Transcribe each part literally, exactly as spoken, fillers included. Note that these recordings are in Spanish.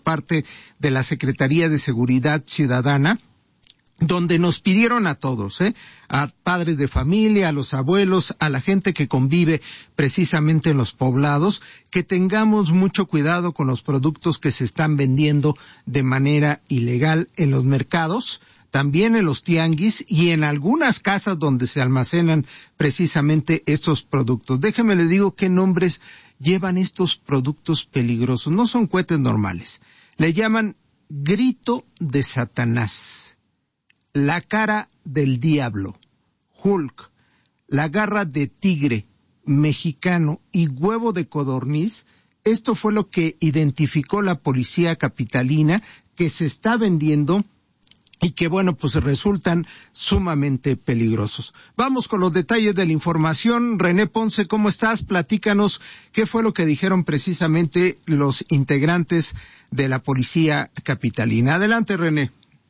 parte de la Secretaría de Seguridad Ciudadana, donde nos pidieron a todos, ¿eh? a padres de familia, a los abuelos, a la gente que convive precisamente en los poblados, que tengamos mucho cuidado con los productos que se están vendiendo de manera ilegal en los mercados, también en los tianguis y en algunas casas donde se almacenan precisamente estos productos. Déjeme le digo qué nombres llevan estos productos peligrosos. No son cohetes normales. Le llaman grito de Satanás, la cara del diablo, Hulk, la garra de tigre, mexicano y huevo de codorniz. Esto fue lo que identificó la policía capitalina, que se está vendiendo y que, bueno, pues resultan sumamente peligrosos. Vamos con los detalles de la información. René Ponce, ¿cómo estás? Platícanos qué fue lo que dijeron precisamente los integrantes de la policía capitalina. Adelante, René.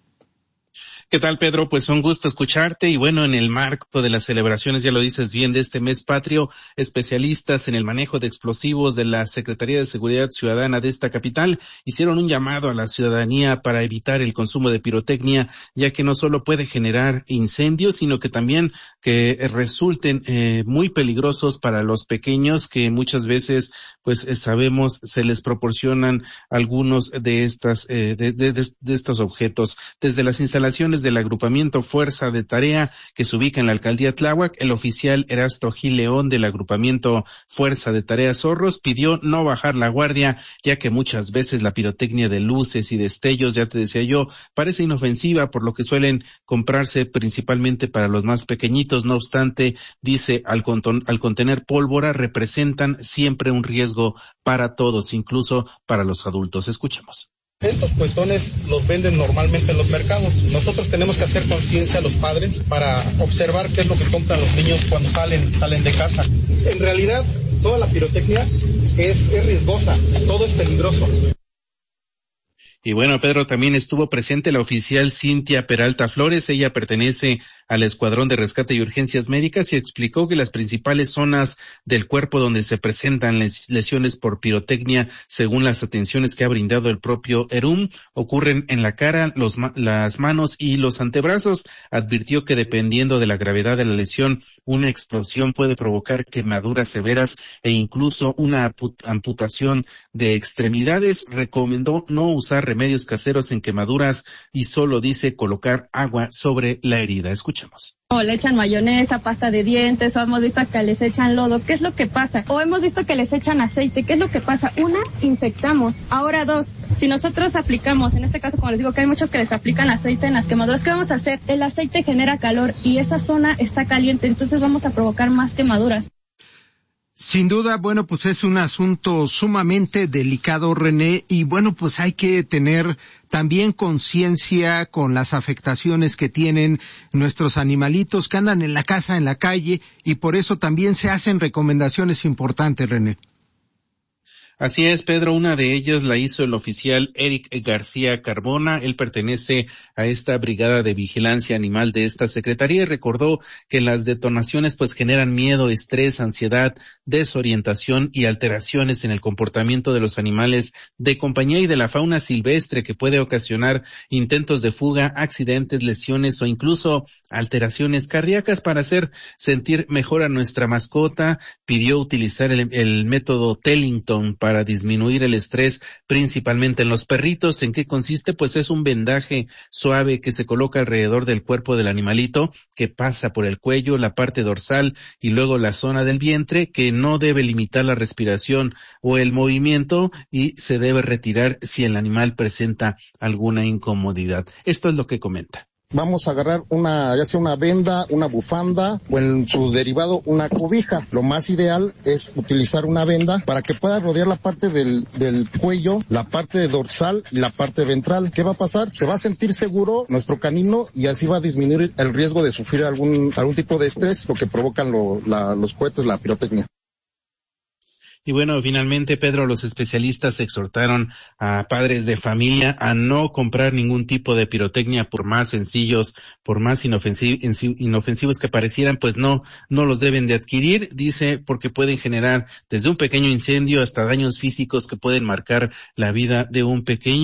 ¿Qué tal, Pedro? Pues un gusto escucharte y bueno, en el marco de las celebraciones, ya lo dices bien, de este mes patrio, especialistas en el manejo de explosivos de la Secretaría de Seguridad Ciudadana de esta capital hicieron un llamado a la ciudadanía para evitar el consumo de pirotecnia, ya que no solo puede generar incendios, sino que también que resulten eh, muy peligrosos para los pequeños, que muchas veces, pues eh, sabemos, se les proporcionan algunos de estas eh, de, de, de, de estos objetos. Desde las instalaciones del agrupamiento Fuerza de Tarea que se ubica en la alcaldía Tláhuac, el oficial Erasto Gil León del agrupamiento Fuerza de Tarea Zorros pidió no bajar la guardia, ya que muchas veces la pirotecnia de luces y destellos, ya te decía yo, parece inofensiva, por lo que suelen comprarse principalmente para los más pequeñitos. No obstante, dice, al, conton- al contener pólvora representan siempre un riesgo para todos, incluso para los adultos. Escuchemos. Estos cuetones los venden normalmente en los mercados. Nosotros tenemos que hacer conciencia a los padres para observar qué es lo que compran los niños cuando salen, salen de casa. En realidad, toda la pirotecnia es, es riesgosa, todo es peligroso. Y bueno, Pedro, también estuvo presente la oficial Cintia Peralta Flores. Ella pertenece al Escuadrón de Rescate y Urgencias Médicas y explicó que las principales zonas del cuerpo donde se presentan les- lesiones por pirotecnia, según las atenciones que ha brindado el propio ERUM, ocurren en la cara, los ma- las manos y los antebrazos. Advirtió que dependiendo de la gravedad de la lesión, una explosión puede provocar quemaduras severas e incluso una apu- amputación de extremidades. Recomendó no usar remedios caseros en quemaduras y solo dice colocar agua sobre la herida. Escuchemos. O le echan mayonesa, pasta de dientes, o hemos visto que les echan lodo. ¿Qué es lo que pasa? O hemos visto que les echan aceite. ¿Qué es lo que pasa? Una, infectamos. Ahora dos, si nosotros aplicamos, en este caso como les digo que hay muchos que les aplican aceite en las quemaduras, ¿qué vamos a hacer? El aceite genera calor y esa zona está caliente, entonces vamos a provocar más quemaduras. Sin duda, bueno, pues es un asunto sumamente delicado, René, y bueno, pues hay que tener también conciencia con las afectaciones que tienen nuestros animalitos que andan en la casa, en la calle, y por eso también se hacen recomendaciones importantes, René. Así es, Pedro, una de ellas la hizo el oficial Eric García Carbona. Él pertenece a esta brigada de vigilancia animal de esta secretaría y recordó que las detonaciones pues generan miedo, estrés, ansiedad, desorientación y alteraciones en el comportamiento de los animales de compañía y de la fauna silvestre, que puede ocasionar intentos de fuga, accidentes, lesiones o incluso alteraciones cardíacas. Para hacer sentir mejor a nuestra mascota, pidió utilizar el, el método Tellington para disminuir el estrés, principalmente en los perritos. ¿En qué consiste? Pues es un vendaje suave que se coloca alrededor del cuerpo del animalito, que pasa por el cuello, la parte dorsal y luego la zona del vientre, que no debe limitar la respiración o el movimiento y se debe retirar si el animal presenta alguna incomodidad. Esto es lo que comenta. Vamos a agarrar una, ya sea una venda, una bufanda o en su derivado una cobija. Lo más ideal es utilizar una venda para que pueda rodear la parte del, del cuello, la parte dorsal y la parte ventral. ¿Qué va a pasar? Se va a sentir seguro nuestro canino y así va a disminuir el riesgo de sufrir algún, algún tipo de estrés, lo que provocan lo, la, los cohetes, la pirotecnia. Y bueno, finalmente, Pedro, los especialistas exhortaron a padres de familia a no comprar ningún tipo de pirotecnia, por más sencillos, por más inofensivos, inofensivos que parecieran, pues no, no los deben de adquirir, dice, porque pueden generar desde un pequeño incendio hasta daños físicos que pueden marcar la vida de un pequeño.